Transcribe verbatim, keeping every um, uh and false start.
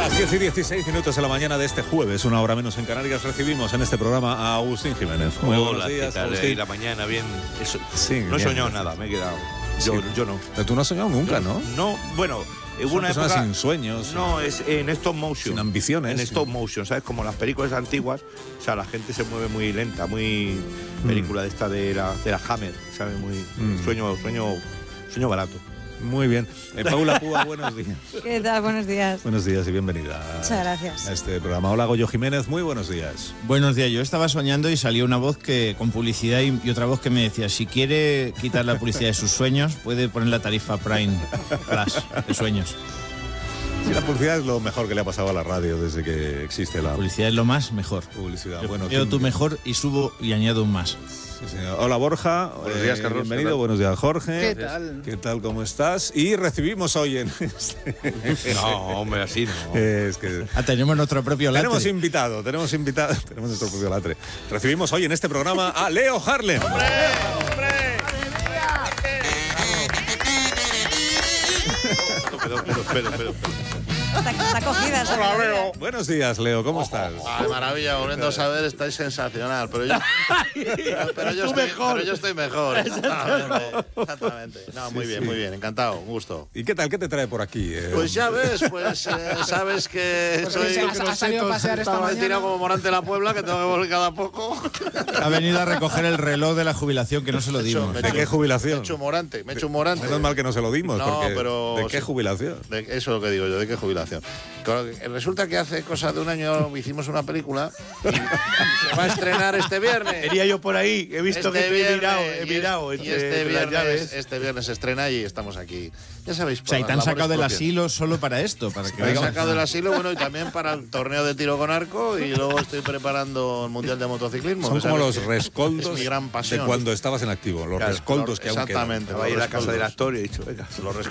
Las diez y dieciséis minutos de la mañana de este jueves, una hora menos en Canarias, recibimos en este programa a Agustín Jiménez. Muy Hola, buenos días, Agustín. La mañana bien. Eso, sí, no he bien, soñado bien. nada, me he quedado. Yo, Sí. yo no. Pero tú no has soñado nunca, ¿no? No, bueno, hubo Son una personas época. sin sueños. No, es en stop motion. Sin ambiciones. En stop motion, ¿sabes? Como las películas antiguas, o sea, la gente se mueve muy lenta, muy. Película de esta de la, de la Hammer, ¿sabes? Muy. Mm. Sueño, sueño, sueño barato. Muy bien. Eh, Paula Púa, buenos días. ¿Qué tal? Buenos días. Buenos días y bienvenida. Muchas gracias. A este programa. Hola, Goyo Jiménez, muy buenos días. Buenos días, yo estaba soñando y salió una voz que con publicidad y, y otra voz que me decía, si quiere quitar la publicidad de sus sueños, puede poner la tarifa Prime Plus de sueños. Sí, la publicidad es lo mejor que le ha pasado a la radio desde que existe la La publicidad es lo más mejor. publicidad. Yo Bueno, veo ¿quién- tu mejor y subo y añañado un más. Sí, señor. Hola, Borja. Buenos días, Carlos. Bienvenido. ¿Qué tal? Buenos días, Jorge. ¿Qué tal? ¿Qué tal? ¿Cómo estás? Y recibimos hoy en... No, hombre, así no. Es que... Ah, tenemos nuestro propio latre. Tenemos invitado, tenemos invitado, tenemos nuestro propio latre. Recibimos hoy en este programa a Leo Harlem. Pero, pero, pero, pero. Está, está cogida esa Hola, melodía. Leo. Buenos días, Leo, ¿cómo estás? Ay, maravilla, volviendo a saber, estáis sensacional, pero yo, pero, pero yo, Tú estoy, mejor. pero yo estoy mejor. Exactamente, exactamente. No, muy Sí, bien, sí. muy bien, encantado, un gusto. ¿Y qué tal? ¿Qué te trae por aquí? eh? Pues ya ves, pues eh, sabes que Pues soy sí, has- has salido a pasear esta estaba mañana. tirado como Morante de la Puebla, que tengo que volver cada poco. Ha venido a recoger el reloj de la jubilación, que no se lo dimos. Me ¿De he qué hecho- jubilación? Me he hecho Morante, me he hecho Morante. Menos mal que no se lo dimos, No, porque pero ¿de qué sí. jubilación? De- eso es lo que digo yo, ¿de qué jubilación? Claro, resulta que hace cosa de un año hicimos una película y, y se va a estrenar este viernes. Iría yo por ahí, he visto Este que te he viernes, mirado, he y es- mirado y entre, este entre las viernes, llaves. este viernes se estrena y estamos aquí. Ya sabéis, O sea, y por te han las sacado del labores asilo solo para esto, para que Me han vengas. sacado del asilo, bueno, y también para el torneo de tiro con arco y luego estoy preparando el Mundial de Motociclismo. Son que como sabes los que rescoldos es mi gran pasión. de cuando estabas en activo, los Claro, rescoldos que aún quedan. exactamente. Estaba ahí en la casa del rescoldos. actor y he dicho, venga. Los